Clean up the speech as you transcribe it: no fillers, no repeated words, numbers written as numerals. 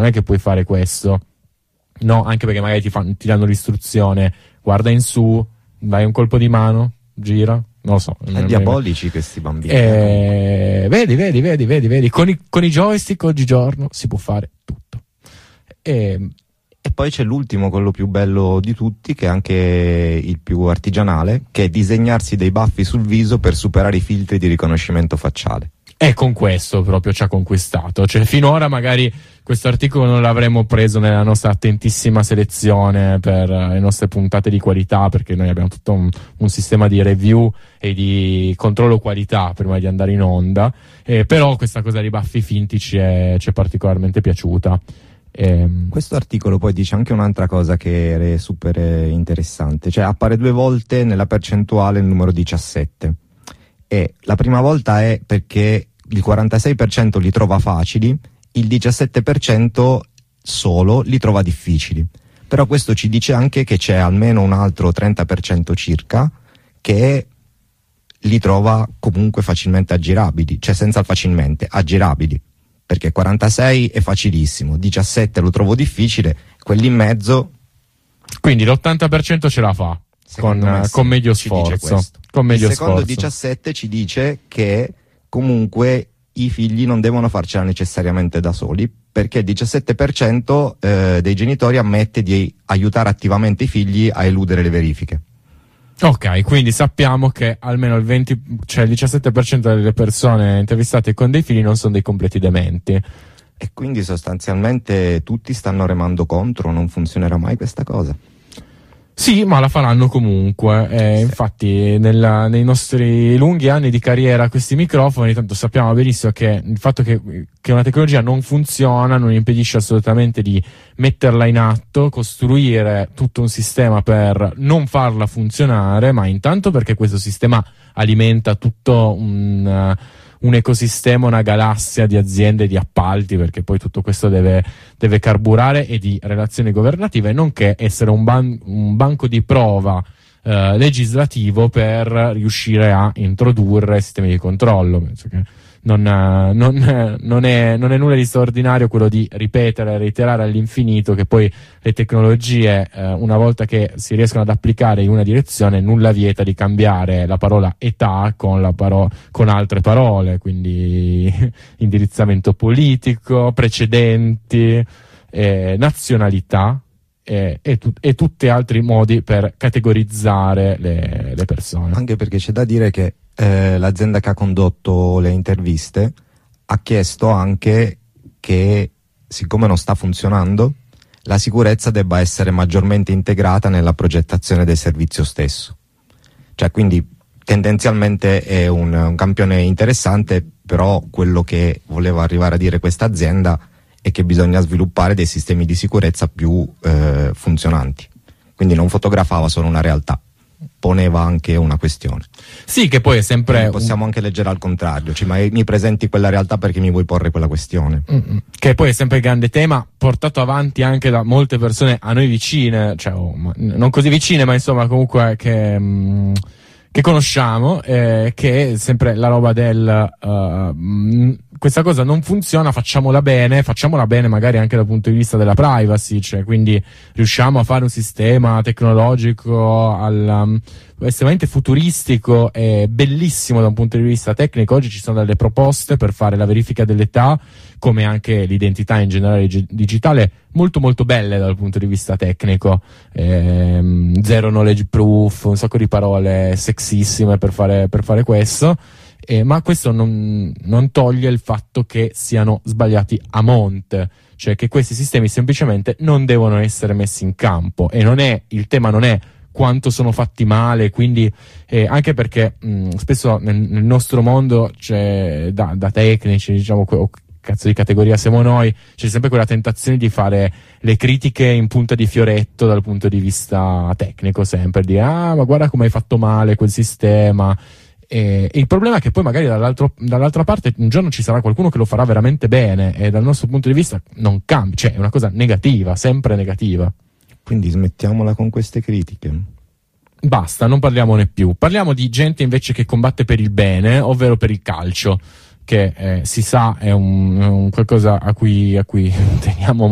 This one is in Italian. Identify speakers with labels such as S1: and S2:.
S1: non è che puoi fare questo, no, anche perché magari ti danno l'istruzione, guarda in su, dai un colpo di mano, gira, non lo so.
S2: Diabolici questi bambini.
S1: Vedi, con i joystick oggigiorno si può fare tutto.
S2: E poi c'è l'ultimo, quello più bello di tutti, che è anche il più artigianale, che è disegnarsi dei baffi sul viso per superare i filtri di riconoscimento facciale.
S1: E con questo proprio ci ha conquistato. Cioè, finora magari questo articolo non l'avremmo preso nella nostra attentissima selezione per le nostre puntate di qualità, perché noi abbiamo tutto un sistema di review e di controllo qualità prima di andare in onda, però questa cosa dei baffi finti ci è particolarmente piaciuta.
S2: Questo articolo poi dice anche un'altra cosa che è super interessante, cioè appare 2 volte nella percentuale il numero 17, e la prima volta è perché il 46% li trova facili, il 17% solo li trova difficili, però questo ci dice anche che c'è almeno un altro 30% circa che li trova comunque facilmente aggirabili, cioè senza facilmente, aggirabili. Perché 46 è facilissimo, 17 lo trovo difficile, quelli in mezzo.
S1: Quindi l'80% ce la fa con medio sforzo. Con medio
S2: il secondo
S1: sforzo.
S2: 17 ci dice che comunque i figli non devono farcela necessariamente da soli, perché il 17% dei genitori ammette di aiutare attivamente i figli a eludere le verifiche.
S1: Ok, quindi sappiamo che almeno il 17% delle persone intervistate con dei figli non sono dei completi dementi.
S2: E quindi sostanzialmente tutti stanno remando contro, non funzionerà mai questa cosa.
S1: Sì, ma la faranno comunque.
S2: Sì.
S1: Infatti nei nostri lunghi anni di carriera a questi microfoni, tanto sappiamo benissimo che il fatto che una tecnologia non funziona non impedisce assolutamente di metterla in atto, costruire tutto un sistema per non farla funzionare, ma intanto perché questo sistema alimenta tutto un ecosistema, una galassia di aziende, di appalti, perché poi tutto questo deve carburare, e di relazioni governative, nonché essere un banco di prova legislativo per riuscire a introdurre sistemi di controllo. Penso che non è nulla di straordinario quello di ripetere e reiterare all'infinito che poi le tecnologie, una volta che si riescono ad applicare in una direzione, nulla vieta di cambiare la parola età con altre parole, quindi indirizzamento politico, precedenti, nazionalità e tutti altri modi per categorizzare le persone.
S2: Anche perché c'è da dire che l'azienda che ha condotto le interviste ha chiesto anche che, siccome non sta funzionando, la sicurezza debba essere maggiormente integrata nella progettazione del servizio stesso. Cioè, quindi tendenzialmente è un campione interessante, però quello che voleva arrivare a dire questa azienda è che bisogna sviluppare dei sistemi di sicurezza più funzionanti. Quindi non fotografava solo una realtà, poneva anche una questione.
S1: Sì, che poi è sempre...
S2: Quindi possiamo anche leggere al contrario, cioè, mi presenti quella realtà perché mi vuoi porre quella questione.
S1: Che poi è sempre il grande tema, portato avanti anche da molte persone a noi vicine, cioè non così vicine, ma insomma comunque che conosciamo, che è sempre la roba del questa cosa non funziona, facciamola bene magari anche dal punto di vista della privacy, cioè quindi riusciamo a fare un sistema tecnologico estremamente futuristico e bellissimo da un punto di vista tecnico. Oggi ci sono delle proposte per fare la verifica dell'età, come anche l'identità in generale digitale, molto molto belle dal punto di vista tecnico, zero knowledge proof, un sacco di parole sexissime per fare questo. Ma questo non toglie il fatto che siano sbagliati a monte, cioè che questi sistemi semplicemente non devono essere messi in campo, e il tema non è quanto sono fatti male, quindi anche perché spesso nel nostro mondo c'è da tecnici, diciamo, cazzo di categoria siamo noi, c'è sempre quella tentazione di fare le critiche in punta di fioretto dal punto di vista tecnico, sempre di ma guarda come hai fatto male quel sistema. E il problema è che poi magari dall'altra parte un giorno ci sarà qualcuno che lo farà veramente bene, e dal nostro punto di vista non cambia, cioè è una cosa negativa, sempre negativa.
S2: Quindi smettiamola con queste critiche.
S1: Basta, non parliamone più. Parliamo di gente invece che combatte per il bene, ovvero per il calcio, che si sa è un qualcosa a cui teniamo